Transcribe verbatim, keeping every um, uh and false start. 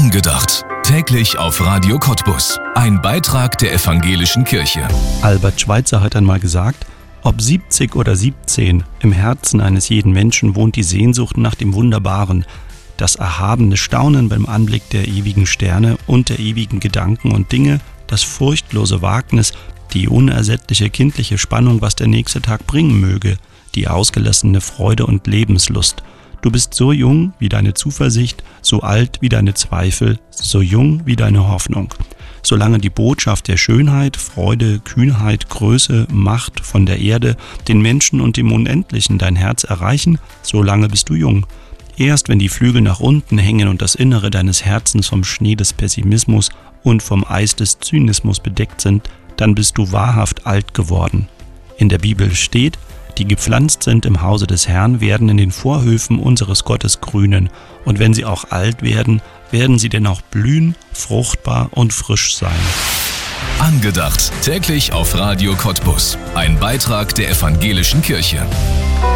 Angedacht. Täglich auf Radio Cottbus. Ein Beitrag der Evangelischen Kirche. Albert Schweitzer hat einmal gesagt, ob siebzig oder siebzehn, im Herzen eines jeden Menschen wohnt die Sehnsucht nach dem Wunderbaren, das erhabene Staunen beim Anblick der ewigen Sterne und der ewigen Gedanken und Dinge, das furchtlose Wagnis, die unersättliche kindliche Spannung, was der nächste Tag bringen möge, die ausgelassene Freude und Lebenslust. Du bist so jung wie deine Zuversicht, so alt wie deine Zweifel, so jung wie deine Hoffnung. Solange die Botschaft der Schönheit, Freude, Kühnheit, Größe, Macht von der Erde, den Menschen und dem Unendlichen dein Herz erreichen, solange bist du jung. Erst wenn die Flügel nach unten hängen und das Innere deines Herzens vom Schnee des Pessimismus und vom Eis des Zynismus bedeckt sind, dann bist du wahrhaft alt geworden. In der Bibel steht, die gepflanzt sind im Hause des Herrn, werden in den Vorhöfen unseres Gottes grünen. Und wenn sie auch alt werden, werden sie dennoch blühen, fruchtbar und frisch sein. Angedacht. Täglich auf Radio Cottbus. Ein Beitrag der Evangelischen Kirche.